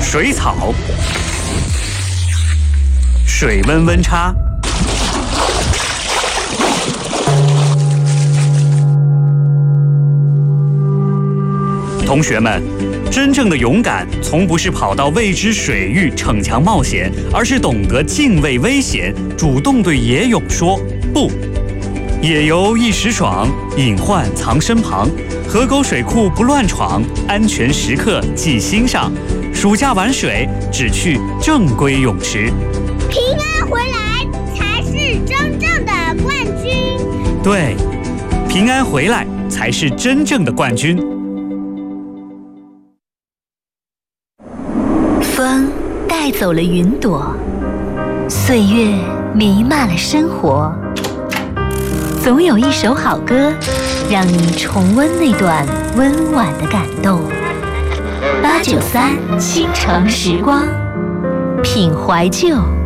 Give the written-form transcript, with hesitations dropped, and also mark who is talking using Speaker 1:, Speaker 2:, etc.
Speaker 1: 水草，水温温差。同学们，真正的勇敢从不是跑到未知水域逞强冒险，而是懂得敬畏危险，主动对野勇说不。野游一时爽，隐患藏身旁。河沟水库不乱闯，安全时刻记心上。暑假玩水，只去正规泳池。
Speaker 2: 平安回来才是真正的冠军。
Speaker 1: 对，平安回来才是真正的冠军。
Speaker 3: 风带走了云朵，岁月弥漫了生活。总有一首好歌，让你重温那段温婉的感动。893倾城时光，品怀旧，